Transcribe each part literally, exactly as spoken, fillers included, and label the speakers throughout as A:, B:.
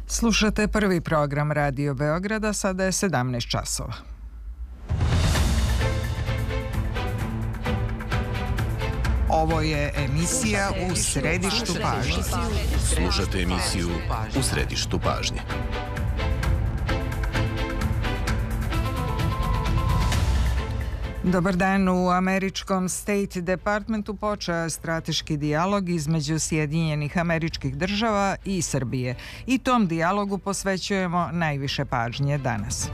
A: Slušate prvi program Radio Beograda, sada je sedamnaest časova. Ovo je emisija U središtu pažnje.
B: Slušate emisiju U središtu pažnje.
A: Dobar dan. U američkom State Departmentu počeo je strateški dijalog između Sjedinjenih Američkih Država i Srbije. I tom dijalogu posvećujemo najviše pažnje danas.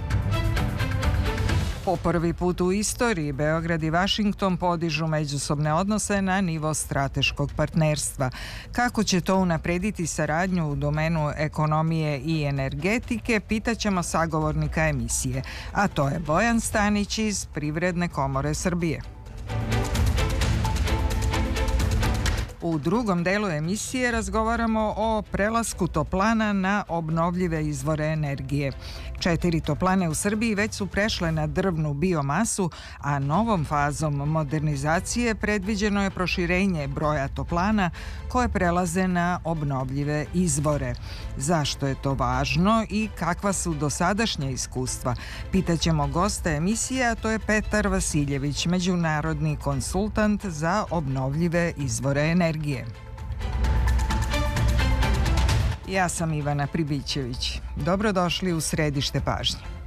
A: Po prvi put u istoriji Beograd i Vašington podižu međusobne odnose na nivo strateškog partnerstva. Kako će to unaprediti saradnju u domenu ekonomije i energetike, pitaćemo sagovornika emisije, a to je Bojan Stanić iz Privredne komore Srbije. U drugom delu emisije razgovaramo o prelasku toplana na obnovljive izvore energije. Četiri toplane u Srbiji već su prešle na drvnu biomasu, a novom fazom modernizacije predviđeno je proširenje broja toplana koje prelaze na obnovljive izvore. Zašto je to važno i kakva su dosadašnja iskustva? Pitaćemo gosta emisije, a to je Petar Vasiljević, međunarodni konsultant za obnovljive izvore energije. Ja sam Ivana Pribićević. Dobrodošli u središte pažnje.